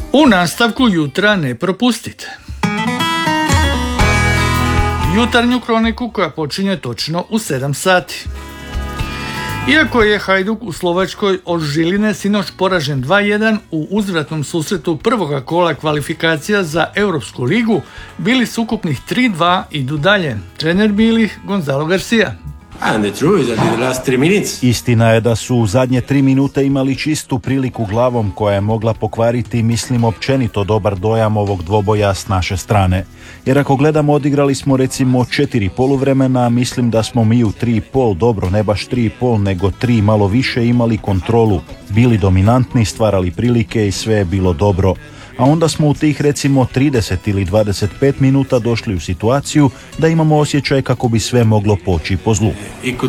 U nastavku jutra ne propustite jutarnju kroniku koja počinje točno u 7 sati. Iako je Hajduk u Slovačkoj od Žiline sinoć poražen 2-1 u uzvratnom susretu prvoga kola kvalifikacija za Europsku ligu, bili su ukupnih 3-2 idu dalje. Trener bilih Gonzalo Garcia. Istina je da su u zadnje 3 minute imali čistu priliku glavom koja je mogla pokvariti, mislim, općenito dobar dojam ovog dvoboja s naše strane. Jer ako gledamo, odigrali smo recimo 4 poluvremena, mislim da smo mi u 3,5, dobro, ne baš 3,5 nego 3 malo više, imali kontrolu, bili dominantni, stvarali prilike i sve je bilo dobro. A onda smo u tih recimo 30 ili 25 minuta došli u situaciju da imamo osjećaj kako bi sve moglo poći po zlu.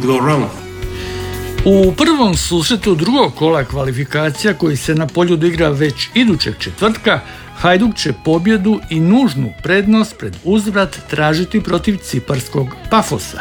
U prvom susretu drugog kola kvalifikacija koji se na Poljudu igra već idućeg četvrtka, Hajduk će pobjedu i nužnu prednost pred uzvrat tražiti protiv ciparskog Pafosa.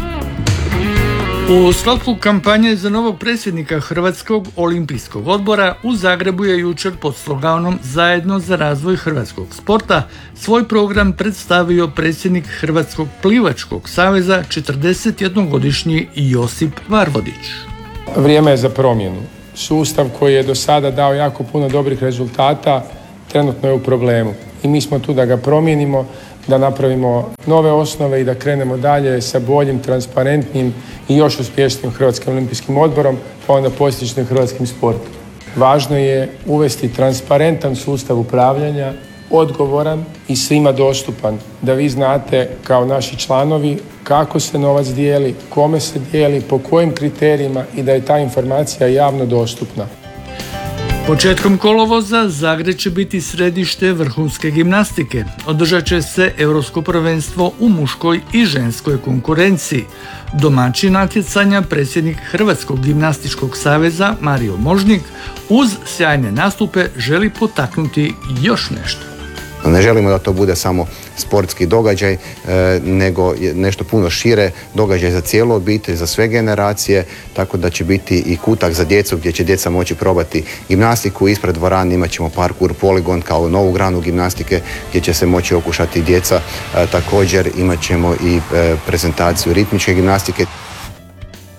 U sklopu kampanje za novog predsjednika Hrvatskog olimpijskog odbora u Zagrebu je jučer pod sloganom Zajedno za razvoj hrvatskog sporta svoj program predstavio predsjednik Hrvatskog plivačkog saveza 41-godišnji Josip Varvodić. Vrijeme je za promjenu. Sustav koji je do sada dao jako puno dobrih rezultata trenutno je u problemu i mi smo tu da ga promijenimo, da napravimo nove osnove i da krenemo dalje sa boljim, transparentnim i još uspješnijim Hrvatskim olimpijskim odborom, pa onda posljedično hrvatskim sportom. Važno je uvesti transparentan sustav upravljanja, odgovoran i svima dostupan, da vi znate kao naši članovi kako se novac dijeli, kome se dijeli, po kojim kriterijima i da je ta informacija javno dostupna. Početkom kolovoza Zagreb će biti središte vrhunske gimnastike. Održat će se Europsko prvenstvo u muškoj i ženskoj konkurenciji. Domaćin natjecanja predsjednik Hrvatskog gimnastičkog saveza Mario Možnik uz sjajne nastupe želi potaknuti još nešto. Ne želimo da to bude samo sportski događaj, nego nešto puno šire, događaj za cijelu obitelj, za sve generacije, tako da će biti i kutak za djecu gdje će djeca moći probati gimnastiku. Ispred dvorane imat ćemo parkour poligon kao novu granu gimnastike gdje će se moći okušati djeca. Također imat ćemo i prezentaciju ritmičke gimnastike.